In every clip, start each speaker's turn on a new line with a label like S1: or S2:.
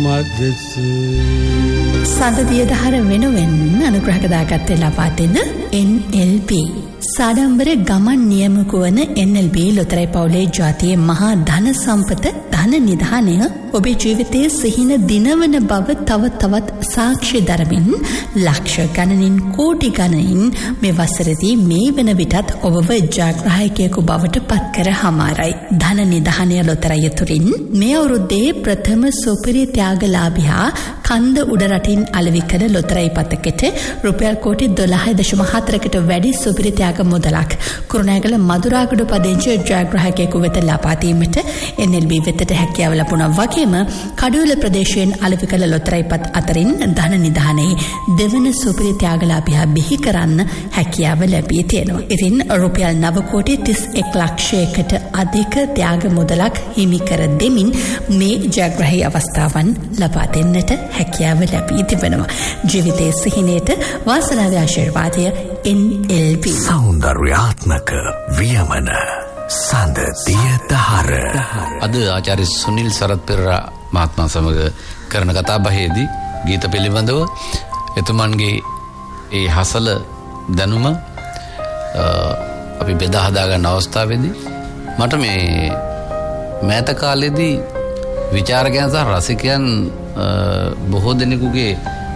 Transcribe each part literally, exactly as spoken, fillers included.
S1: මදස
S2: සඳදිය දහර වෙනුවෙන් අනුග්‍රහක දාගත්තේ ලබාදෙන එන් L P සාඩම්බර ගමන් නියමක වන එන් එල් පී ලොතරැයි පවුලේ ජාතියේ මහා ධන සම්පත ධන නිධානය ඔබේ ජීවිතයේ සිහින දිනවන බව තව තවත් සාක්ෂි දරමින් ලක්ෂ ගණනින් කෝටි ගණනින් මේ වසරදී මේ වන විටත් ඔබව ජාග්‍රාහකයෙකු බවට පත් කර හමාරයි. ධන නිධානය ලොතරැය තුරින් මේ අවුරුද්දේ ප්‍රථම සුපිරි ත්‍යාගලාභියා කන්ද උඩරටින් අලෙවි කළ ලොතරැයි පතකට රුපියල් කෝටි දොළහ දශම හතරකට වැඩි සුපිරි ත්‍යාග මුදලක් කුරුණෑගල මදුරාගඩු පදිංචි ජාග්‍රාහකයෙකු වෙත ලබා දීමට එන් එල් බී වෙතට හැකියාව ලැබුණා වගේම කඩුවල ප්‍රදේශයෙන් අලෙවි කළ ලොතරැයි පත් අතරින් ධන නිධානයේ දෙවන සුපිරි ත්‍යාගලාභියා බිහි කරන්න හැකියාව ලැබී තියෙනවා. ඉතින් රුපියල් නව කෝටි තිස් එක් ලක්ෂයකට අධික ත්‍යාග මුදලක් හිමි කර දෙමින් මේ ජයග්‍රහී අවස්ථාවන් ලබා දෙන්නට හැකියාව ලැබී තිබෙනවා. ජීවිතයේ සිහිනයට වාසනාවේ ආශිර්වාදය එන් එල් පී.
S3: සෞන්දර්යාත්මක වියමන සඳ දිය දහර.
S4: අද ආචාර්ය සුනිල් සරත් පෙරේරා මහත්මයා සමග කරන කතාබහේදී ගීත පිළිබඳව එතුමන්ගේ ඒ හසල දැනුම අපි බෙදා හදා ගන්න අවස්ථාවේදී මට මේ මෑත කාලේදී විචාරකයන් සහ රසිකයන් බොහෝ දෙනෙකුගේ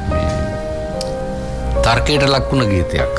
S4: තර්කයට ලක් වුණ ගීතයක්,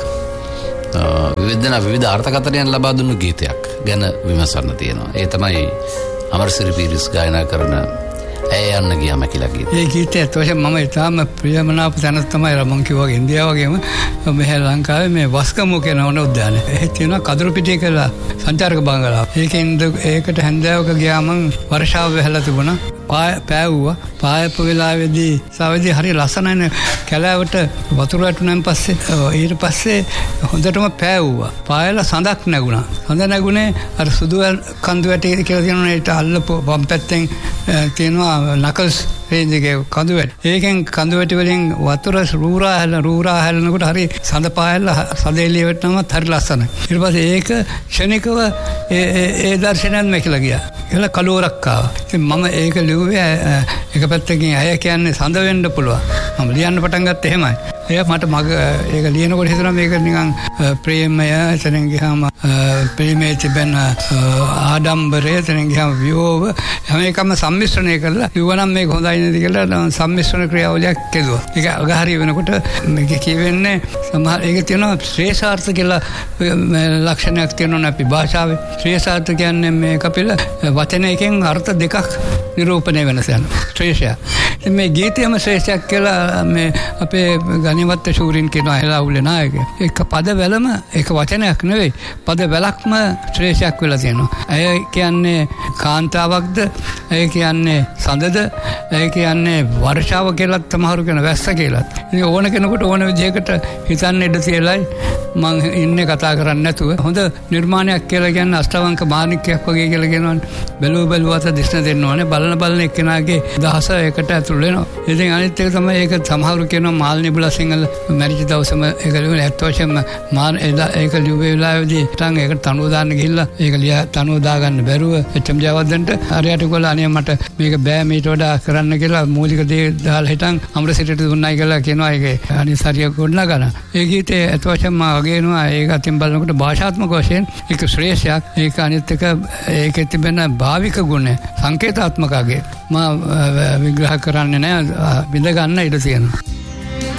S4: විවිධ විවිධ අර්ථකථනයන් ලබා දුන්නු ගීතයක් ගැන විමසන්න තියෙනවා. ඒ තමයි අමරසිරි පීරිස් ගායනා කරන ඇය යන්න ගියාම කියලා ගීතය.
S5: ඒ ගීතය ඇත්තටම මම ඉතාම ප්‍රියමනාප තැනක් තමයි මම කිව්වා ඉන්දියාව වගේම මෙහෙ ලංකාවේ මේ වස්කමු කියන වන උද්‍යානය. ඒ තියෙනවා කඳුරු පිටිය කියලා සංචාරක බංගලාව. ඒකෙන් ඒකට හැන්දෑවක ගියාම වර්ෂාව වැහලා තිබුණා. පෑවුවා. පායපු වෙලාවේදී සාවේදී හරි ලස්සනයි කැලෑවට වතුර වැටුණාන් පස්සේ ඊට පස්සේ හොඳටම පෑවුවා. පායලා සඳක් නැගුණා. සඳ නැගුණේ අර සුදු කඳු වැටේ කියලා තියෙනවා. ඒට අල්ලපු වම් පැත්තෙන් තියෙනවා නකල්ස් රේන්ජ් එකේ කඳු වැටි. ඒකෙන් කඳු වැටි වලින් වතුර රූරා හැල රූරා හැලනකොට හරි සඳ පායලා සඳ එළිය වැටෙනමත් හරි ලස්සනයි. ඊට පස්සේ ඒක ක්ෂණිකව ඒ ඒ දර්ශනයන් මේකලා ගියා. ඒලා කලෝරක් ආවා. ඉතින් මම ඒක ලිව්වේ එක පැත්තකින් අය කියන්නේ සඳ වෙන්න පුළුවන්. මම ලියන්න පටන් ගත්තේ එහෙමයි. ඒක මට මග ඒක ලියනකොට හිතනවා මේක නිකන් ප්‍රේමය එතනින් ගියාම ප්‍රේමයේ තිබෙන ආඩම්බරය එතනින් ගියාම වියෝව හැම එකම සම්මිශ්‍රණය කරලා ලිව්වනම් මේක හොඳයි නේද කියලා සම්මිශ්‍රණ ක්‍රියාවලියක් කෙරුවා. ඒක අගහරිය වෙනකොට මේක කියවෙන්නේ සමහර ඒක තියෙනවා ශ්‍රේෂාර්ථ කියලා ලක්ෂණයක් තියෙනවා අපේ භාෂාවේ. ශ්‍රේෂාර්ථ කියන්නේ මේක අපිට වචනයකින් අර්ථ දෙකක් නිරූපණය වෙනස යන ශ්‍රේෂය. මේ ගීතයම ශ්‍රේෂයක් කියලා මේ අපේ ගණිවත් ශූරින් කියන අයලාවුලේ නායක. ඒක පද වැලම ඒක වචනයක් නෙවෙයි. පද වැලක්ම ශ්‍රේෂයක් වෙලා තියෙනවා. අය කියන්නේ කාන්තාවක්ද, අය කියන්නේ සඳද, අය කියන්නේ වර්ෂාව කියලාත් තමහරු කියන වැස්ස කියලාත්. ඉතින් ඕන කෙනෙකුට ඕන විදිහකට හිතන්න ඉඩ තියලායි මම ඉන්නේ කතා කරන්නේ නැතුව. හොඳ නිර්මාණයක් කියලා කියන්නේ අෂ්ටවංක මාණික්කයක් වගේ කියලා කියනවනේ. බැලුව බැලුවත දිස්න දෙන්න ඕනේ. බලන බලන එක්කෙනාගේ දහස ඒකට ඇතුල් වෙනවා. ඉතින් අනිත් එක තමයි ඒක සමහරු කියනවා මාල්නි බුලා සිංහල මැරිච්ච දවසම ඒක ලියුනේ ඇත්ත වශයෙන්ම මාන ඒක ලියුවේ වෙලාවේදී ටන් ඒකට තනුව දාන්න ගිහිල්ලා ඒක ලියා තනුව දාගන්න බැරුව එච්.එම්. ජයවර්ධනට හරියට ගොල්ලෝ අනේ මට මේක බෑ මීට වඩා කරන්න කියලා මූලික දේ දාලා හිටන් අමරසිරිට දුන්නයි කියලා කියනවා. ඒකේ අනිත් හරිය ගොඩනගා ගන්න. ඒ ගීතේ ඇත්ත වශයෙන්ම වගේනවා. ඒක අතින් බලනකොට භාෂාත්මක වශයෙන් ඒක ශ්‍රේෂයක්. ඒක අනිත් එක ඒකේ තිබෙන භාවික ගුණ සංකේතාත්මකගේ මම විග්‍රහ කරන්නේ නැහැ. විඳ ගන්න ඉඩ තියෙනවා.